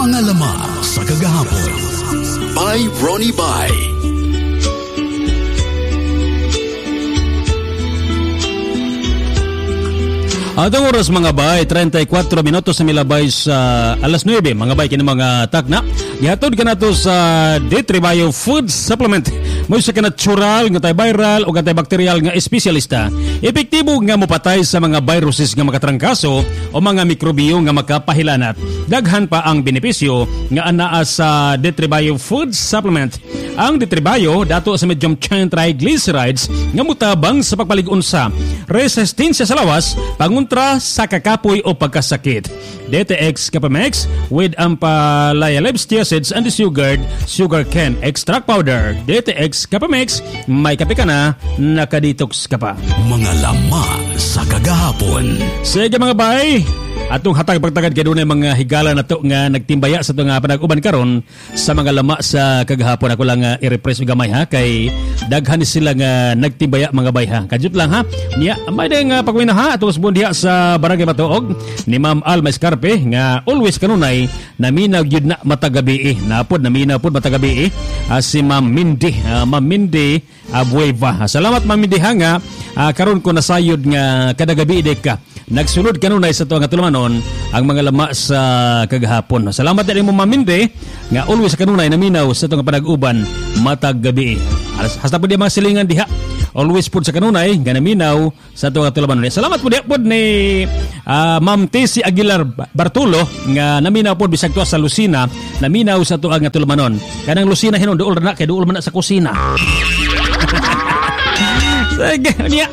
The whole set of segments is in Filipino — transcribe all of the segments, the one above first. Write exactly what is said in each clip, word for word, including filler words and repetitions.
Mga lama sa kagahapon. By Ronnie Bay. Atong oras mga bay, thirty-four minutos sa milabay sa alas nine, mga bay kini mga takna. Gihatod ka nato sa Detribio Food Supplement. Mo sa natural nga tay viral o antibacterial nga espesyalista. Epektibo nga mopatay sa mga viruses nga makatrangkaso o mga mikrobyo nga makapahilanat. Daghan pa ang benepisyo nga anaa sa Detribio Food Supplement. Ang Detribio dato sa medium chain triglycerides nga mutabang sa pagpalig-on sa resistensya sa lawas, panguntra sa kakapoy o pagkasakit. D T X Capamex with ampalaya-levethiacids and sugared sugar cane extract powder. D T X Capamex, may kape ka na, nakadetox ka pa. Mga lama sa kagahapon. Sige mga bay, atong hatag pagtagad kay dunay mga higala na to nga nagtimbaya sa itong panag-uban karon sa mga lama sa kagahapon. Ako lang uh, i-repress gamay ha kay daghan sila nga nagtimbaya mga bay ha. Kadjut lang ha. Niya may ding uh, pagwina ha atong subon diha sa Barangay Matuog ni Ma'am Alma Escarpe nga always kanunay naminaw gyud na matagabi. Napod naminaw pod matagabi uh, si Ma'am Mindy, uh, Ma'am Mindy Abueva. Salamat Ma'am Mindy ha nga uh, karon ko nasayod nga kada gabi ide ka. Nagsunod kanunay sa tuwa nga tulumanon ang mga lama sa kagahapon. Salamat din mo Ma'am Mindy nga always kanunay naminaw sa tuwa nga panag-uban matag gabi. Hasta po di mga silingan diha. Always po sa kanunay nga naminaw sa tuwa nga tulumanon. Salamat po di po ni uh, Ma'am Tessie Aguilar Bartulo nga naminaw po bisag tuwa sa Lucina, naminaw sa tuwa nga tulumanon. Kanang Lucina hinon duol na kay duol man na sa kusina. Sige niya.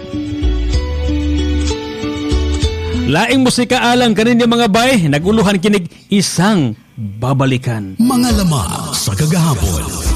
Laing musika alang kanin yung mga bay, naguluhan kinig isang babalikan. Mga lama sa kagahapon.